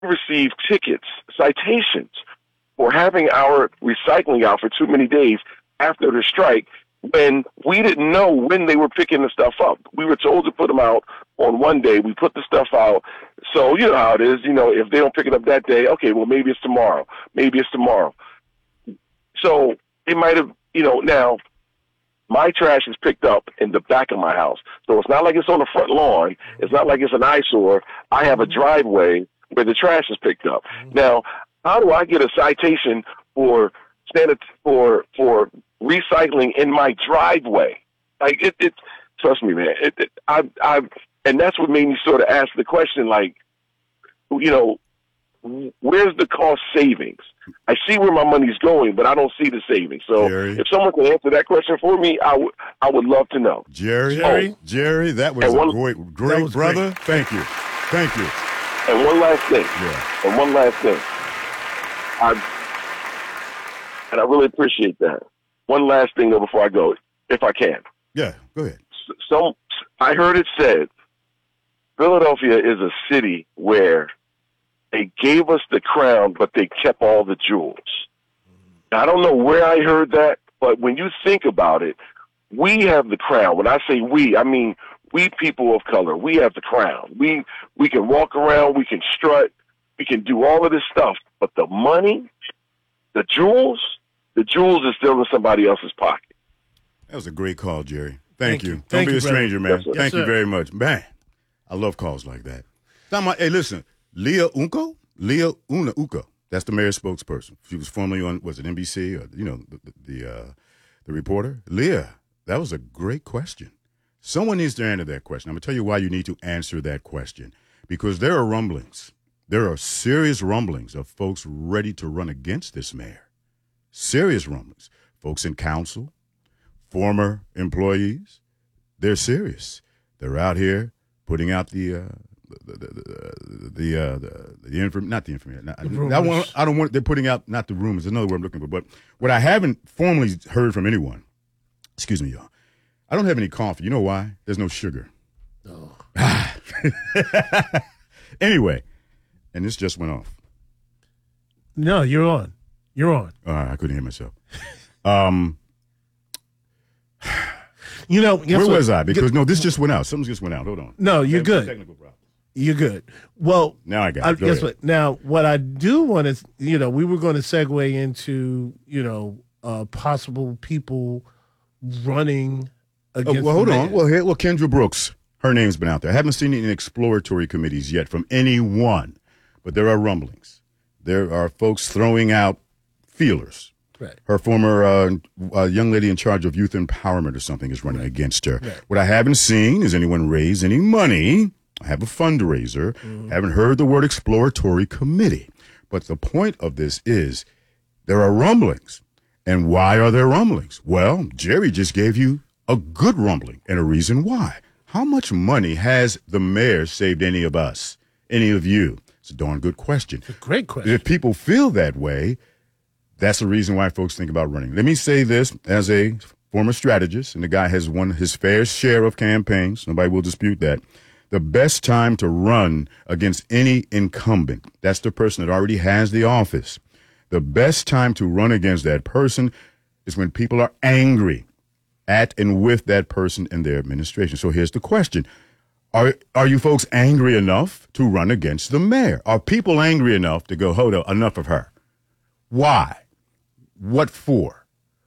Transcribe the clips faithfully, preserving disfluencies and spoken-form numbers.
received tickets, citations for having our recycling out for too many days after the strike when we didn't know when they were picking the stuff up. We were told to put them out on one day. We put the stuff out. So you know how it is. You know, if they don't pick it up that day, okay, well, maybe it's tomorrow. Maybe it's tomorrow. So it might have, you know, now my trash is picked up in the back of my house. So it's not like it's on the front lawn. It's not like it's an eyesore. I have a driveway where the trash is picked up. Now, how do I get a citation for standard for for recycling in my driveway? Like it, it trust me, man. It, it, I, I, and that's what made me sort of ask the question, like, you know, where's the cost savings? I see where my money's going, but I don't see the savings. So Jerry, if someone can answer that question for me, I would I would love to know. Jerry, Jerry, oh, Jerry, that was one, a great, great was brother. Great. Thank you, thank you. And one last thing. Yeah. And one last thing. I and I really appreciate that. One last thing though before I go, if I can. Yeah, go ahead. So I heard it said Philadelphia is a city where they gave us the crown, but they kept all the jewels. Now, I don't know where I heard that, but when you think about it, we have the crown. When I say we, I mean we people of color. We have the crown. We we can walk around, we can strut, we can do all of this stuff, but the money, the jewels, the jewels is still in somebody else's pocket. That was a great call, Jerry. Thank, Thank you. you. Don't Thank be you, a stranger, man. Yes, sir. Thank Yes, you sir. very much. Man, I love calls like that. Hey, listen, Leah Unko? Leah Una Uko. That's the mayor's spokesperson. She was formerly on, was it N B C or, you know, the the, uh, the reporter? Leah, that was a great question. Someone needs to answer that question. I'm going to tell you why you need to answer that question. Because there are rumblings. There are serious rumblings of folks ready to run against this mayor. Serious rumblings. Folks in council, former employees, they're serious. They're out here putting out the uh, the the the, the, uh, the, the inform not the information. Not, I, want, I don't want. They're putting out not the rumors. There's another word I'm looking for. But what I haven't formally heard from anyone. Excuse me, y'all. I don't have any coffee. You know why? There's no sugar. Oh. Anyway, and this just went off. No, you're on. You're on. All right, I couldn't hear myself. Um, You know, where what? was I? Because no, this just went out. Something just went out. Hold on. No, you're good. Technical problem. You're good. Well, Now I got it. I, Go guess ahead. what? Now, what I do want to, you know, we were going to segue into, you know, uh, possible people running against. Oh, well, hold the on. man. Well, here, well, Kendra Brooks, her name's been out there. I haven't seen it in exploratory committees yet from anyone, but there are rumblings. There are folks throwing out feelers. Right. Her former uh, uh, young lady in charge of youth empowerment or something is running against her. Right. What I haven't seen is anyone raise any money. I have a fundraiser. Mm-hmm. Haven't heard the word exploratory committee. But the point of this is there are rumblings. And why are there rumblings? Well, Jerry just gave you a good rumbling and a reason why. How much money has the mayor saved any of us, any of you? It's a darn good question. It's a great question. If people feel that way, that's the reason why folks think about running. Let me say this as a former strategist, and the guy has won his fair share of campaigns. Nobody will dispute that. The best time to run against any incumbent, that's the person that already has the office. The best time to run against that person is when people are angry at and with that person and their administration. So here's the question. Are are you folks angry enough to run against the mayor? Are people angry enough to go, hold on, enough of her? Why? What for?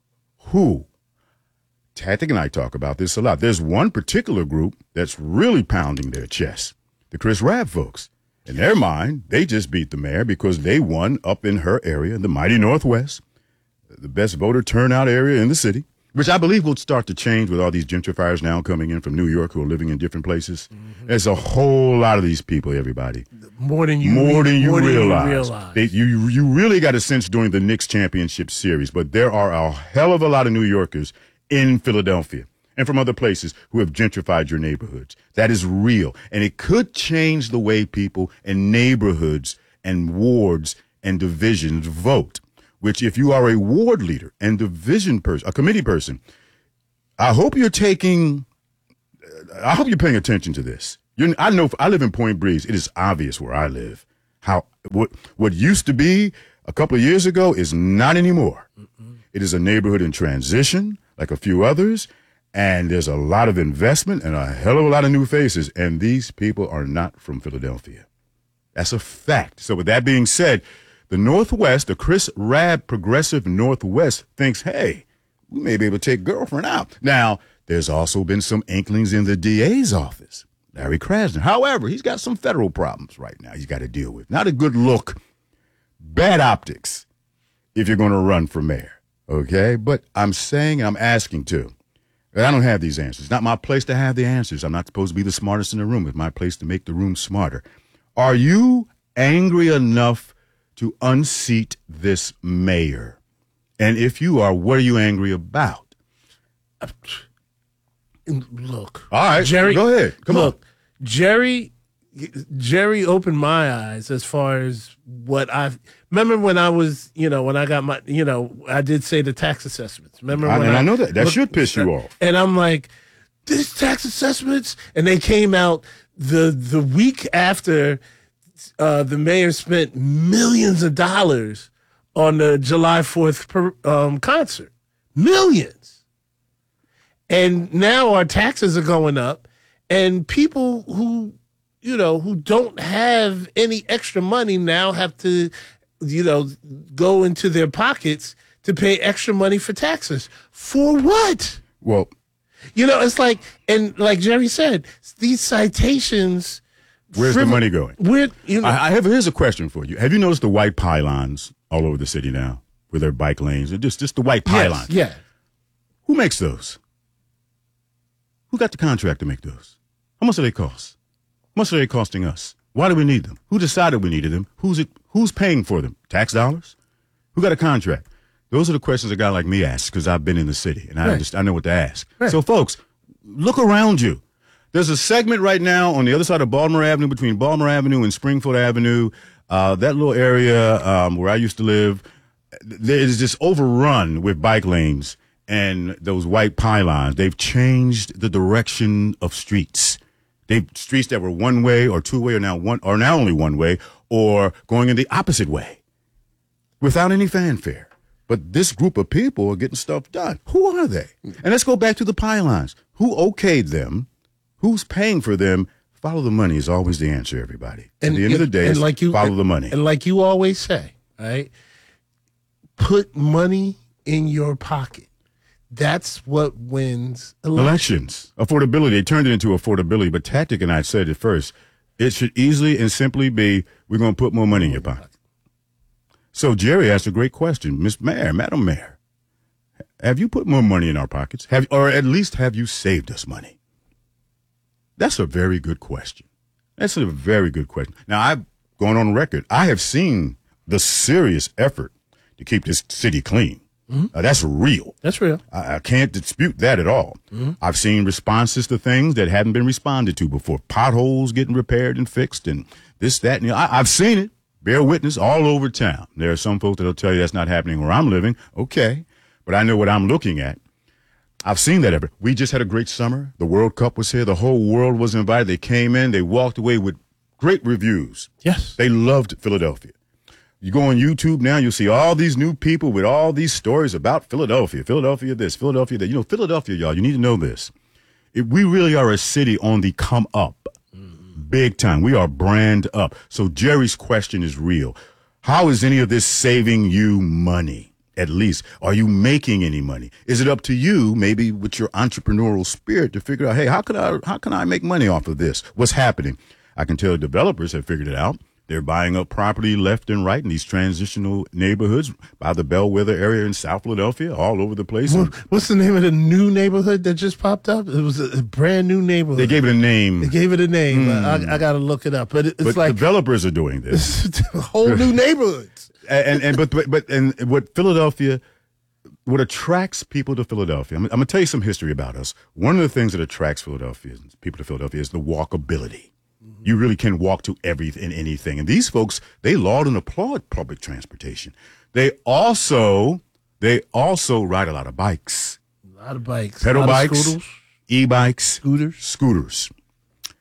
Who? Tactic and I talk about this a lot. There's one particular group that's really pounding their chest, the Chris Rabb folks. In their mind, they just beat the mayor because they won up in her area, in the mighty Northwest, the best voter turnout area in the city, which I believe will start to change with all these gentrifiers now coming in from New York who are living in different places. Mm-hmm. There's a whole lot of these people, everybody. More than you, More than you more realize. Than you realize. They, you, you really got a sense during the Knicks championship series, but there are a hell of a lot of New Yorkers in Philadelphia and from other places who have gentrified your neighborhoods. That is real. And it could change the way people in neighborhoods and wards and divisions vote, which if you are a ward leader and division person, a committee person, I hope you're taking, I hope you're paying attention to this. You're, I know, I live in Point Breeze. It is obvious where I live How what what used to be a couple of years ago is not anymore. Mm-mm. It is a neighborhood in transition, like a few others, and there's a lot of investment and a hell of a lot of new faces, and these people are not from Philadelphia. That's a fact. So with that being said, the Northwest, the Chris Rabb progressive Northwest thinks, hey, we may be able to take girlfriend out. Now, there's also been some inklings in the D A's office, Larry Krasner. However, he's got some federal problems right now he's got to deal with. Not a good look. Bad optics if you're going to run for mayor, okay? But I'm saying, I'm asking too, and I don't have these answers. It's not my place to have the answers. I'm not supposed to be the smartest in the room. It's my place to make the room smarter. Are you angry enough to unseat this mayor? And if you are, what are you angry about? Look. All right, Jerry, go ahead. Come look, on. Jerry, Jerry opened my eyes as far as what I've, remember when I was, you know, when I got my, you know, I did say the tax assessments. Remember I, when and I, I know that. That look, should piss you off. And I'm like, this tax assessments? And they came out the the week after uh, the mayor spent millions of dollars on the July fourth per, um, concert. Millions. And now our taxes are going up, and people who, you know, who don't have any extra money now have to, you know, go into their pockets to pay extra money for taxes. For what? Well, you know, it's like, and like Jerry said, these citations. Where's frivol- the money going? Where, you know, I, I have, here's a question for you. Have you noticed the white pylons all over the city now with their bike lanes? Just, just the white pylons. yes, yeah. Who makes those? Who got the contract to make those? How much do they cost? How much are they costing us? Why do we need them? Who decided we needed them? Who's it? Who's paying for them? Tax dollars? Who got a contract? Those are the questions a guy like me asks because I've been in the city and I Right. just I know what to ask. Right. So, folks, look around you. There's a segment right now on the other side of Baltimore Avenue, between Baltimore Avenue and Springfield Avenue. Uh, that little area um, where I used to live, there is just overrun with bike lanes and those white pylons. They've changed the direction of streets. They streets that were one way or two way are now one are now only one way or going in the opposite way without any fanfare. But this group of people are getting stuff done. Who are they? And let's go back to the pylons. Who okayed them? Who's paying for them? Follow the money is always the answer, everybody. At the end of the day, and it's like you, follow the money. And like you always say, right? Put money in your pocket. That's what wins elections. Elections. Affordability. They turned it into affordability, but Tactic and I said it first. It should easily and simply be, we're going to put more money in your pocket. So Jerry asked a great question. Miss Mayor, Madam Mayor, have you put more money in our pockets? Have, or at least have you saved us money? That's a very good question. That's a very good question. Now, I've gone on record. I have seen the serious effort to keep this city clean. Mm-hmm. Uh, that's real. That's real. I, I can't dispute that at all. Mm-hmm. I've seen responses to things that hadn't been responded to before. Potholes getting repaired and fixed and this, that, and you know, I, I've seen it. Bear witness all over town. There are some folks that'll tell you that's not happening where I'm living. Okay. But I know what I'm looking at. I've seen that ever. We just had a great summer. The World Cup was here. The whole world was invited. They came in. They walked away with great reviews. Yes. They loved Philadelphia. You go on YouTube now, you'll see all these new people with all these stories about Philadelphia. Philadelphia this, Philadelphia that. You know, Philadelphia, y'all, you need to know this. If we really are a city on the come up. Big time. We are brand up. So Jerry's question is real. How is any of this saving you money? At least, are you making any money? Is it up to you, maybe with your entrepreneurial spirit, to figure out, hey, how can I, how can I make money off of this? What's happening? I can tell developers have figured it out. They're buying up property left and right in these transitional neighborhoods by the Bellwether area in South Philadelphia, all over the place. What, what's the name of the new neighborhood that just popped up? It was a brand new neighborhood. They gave it a name. They gave it a name. Mm. I, I got to look it up. But it's but like developers are doing this. whole new neighborhoods. and, and and but but but and what Philadelphia, what attracts people to Philadelphia? I'm, I'm gonna tell you some history about us. One of the things that attracts Philadelphians, people to Philadelphia, is the walkability. You really can walk to everything and anything. And these folks, they laud and applaud public transportation. They also, they also ride a lot of bikes. A lot of bikes. Pedal a lot bikes, of scooters. e-bikes, Scooters. scooters.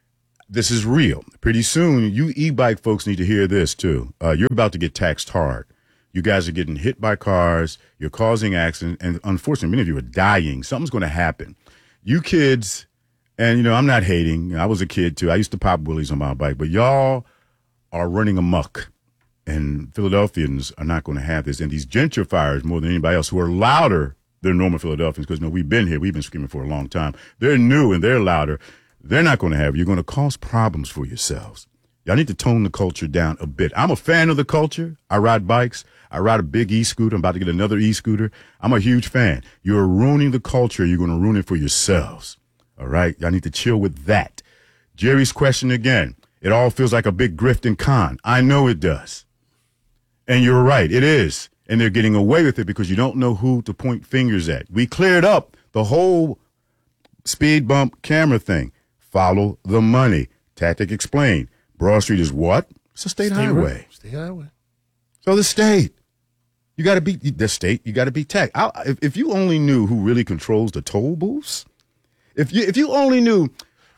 this is real. Pretty soon, you e-bike folks need to hear this too. Uh, you're about to get taxed hard. You guys are getting hit by cars. You're causing accidents. And unfortunately, many of you are dying. Something's going to happen. You kids, and, you know, I'm not hating. I was a kid, too. I used to pop wheelies on my bike. But y'all are running amok. And Philadelphians are not going to have this. And these gentrifiers, more than anybody else, who are louder than normal Philadelphians, because, you know, we've been here. We've been screaming for a long time. They're new and they're louder. They're not going to have it. You're going to cause problems for yourselves. Y'all need to tone the culture down a bit. I'm a fan of the culture. I ride bikes. I ride a big e-scooter. I'm about to get another e-scooter. I'm a huge fan. You're ruining the culture. You're going to ruin it for yourselves. All right? Y'all need to chill with that. Jerry's question again. It all feels like a big grift and con. I know it does. And you're right. It is. And they're getting away with it because you don't know who to point fingers at. We cleared up the whole speed bump camera thing. Follow the money. Tactic explained. Broad Street is what? It's a state, state highway. Road. State highway. So the state. You got to be the state. You got to be taxed. If, if you only knew who really controls the toll booths, if you if you only knew,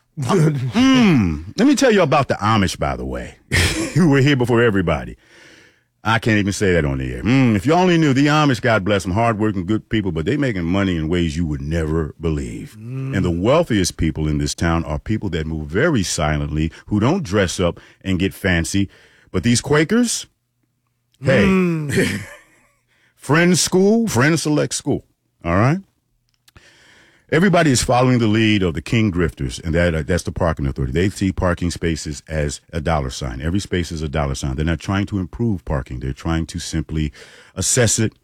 mm, let me tell you about the Amish, by the way, who were here before everybody. I can't even say that on the air. Mm, if you only knew, the Amish, God bless them, hardworking, good people, but they making money in ways you would never believe. Mm. And the wealthiest people in this town are people that move very silently, who don't dress up and get fancy. But these Quakers, hey, mm. Friends School, Friends Select School, all right? Everybody is following the lead of the king grifters, and that uh, that's the parking authority. They see parking spaces as a dollar sign. Every space is a dollar sign. They're not trying to improve parking. They're trying to simply assess it,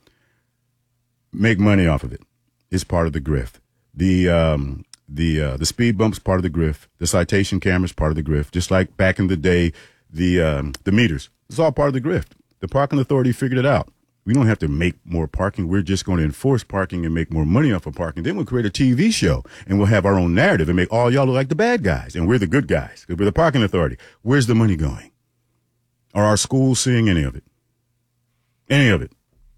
make money off of it. It's part of the grift. The um, the uh, the speed bumps part of the grift. The citation cameras part of the grift. Just like back in the day, the um, the meters. It's all part of the grift. The parking authority figured it out. We don't have to make more parking. We're just going to enforce parking and make more money off of parking. Then we'll create a T V show and we'll have our own narrative and make all y'all look like the bad guys. And we're the good guys because we're the parking authority. Where's the money going? Are our schools seeing any of it? Any of it?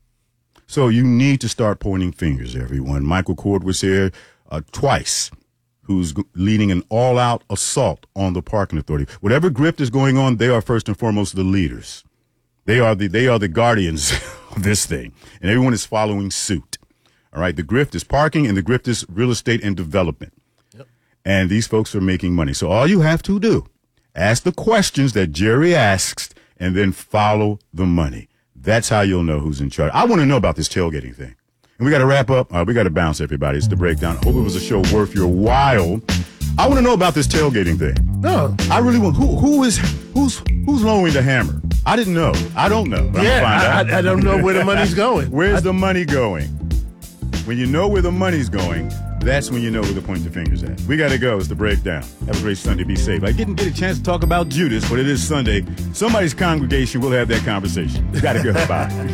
So you need to start pointing fingers, everyone. Michael Cord was here uh, twice, who's leading an all-out assault on the parking authority. Whatever grift is going on, they are first and foremost the leaders. They are the they are the guardians of this thing, and everyone is following suit. All right, the grift is parking, and the grift is real estate and development. Yep. And these folks are making money. So all you have to do, ask the questions that Jerry asks, and then follow the money. That's how you'll know who's in charge. I want to know about this tailgating thing. And we got to wrap up. Uh, we got to bounce, everybody. It's the breakdown. I hope it was a show worth your while. I want to know about this tailgating thing. No, I really want. Who who is who's who's loaning the hammer? I didn't know. I don't know. But yeah, I'm gonna find I, out. I, I don't know where the money's going. Where's I, the money going? When you know where the money's going, that's when you know where to point your fingers at. We got to go. It's the breakdown. Have a great Sunday. Be safe. I didn't get a chance to talk about Judas, but it is Sunday. Somebody's congregation will have that conversation. Got to go. Bye.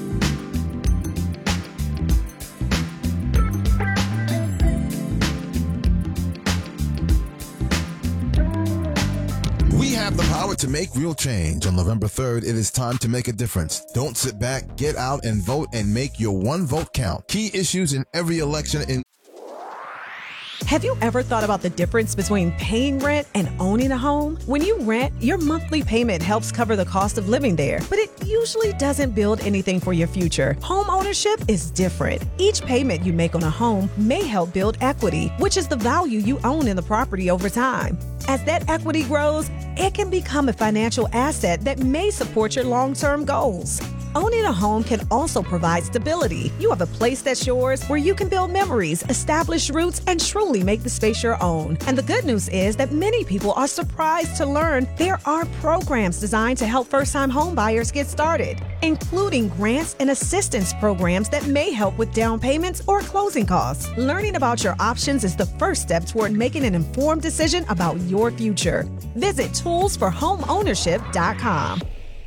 We have the power to make real change. On November third, it is time to make a difference. Don't sit back, get out and vote and make your one vote count. Key issues in every election in Have you ever thought about the difference between paying rent and owning a home? When you rent, your monthly payment helps cover the cost of living there, but it usually doesn't build anything for your future. Home ownership is different. Each payment you make on a home may help build equity, which is the value you own in the property over time. As that equity grows, it can become a financial asset that may support your long-term goals. Owning a home can also provide stability. You have a place that's yours where you can build memories, establish roots, and truly make the space your own. And the good news is that many people are surprised to learn there are programs designed to help first-time home buyers get started, including grants and assistance programs that may help with down payments or closing costs. Learning about your options is the first step toward making an informed decision about your future. Visit tools for home ownership dot com.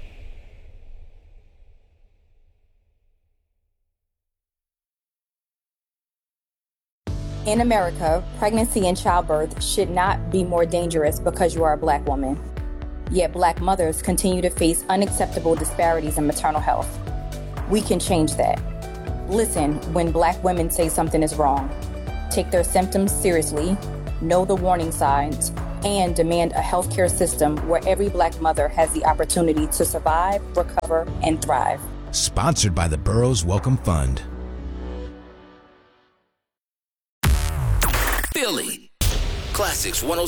In America, pregnancy and childbirth should not be more dangerous because you are a Black woman. Yet Black mothers continue to face unacceptable disparities in maternal health. We can change that. Listen when Black women say something is wrong. Take their symptoms seriously, know the warning signs, and demand a healthcare system where every Black mother has the opportunity to survive, recover, and thrive. Sponsored by the Burroughs Welcome Fund. Philly. Classics one oh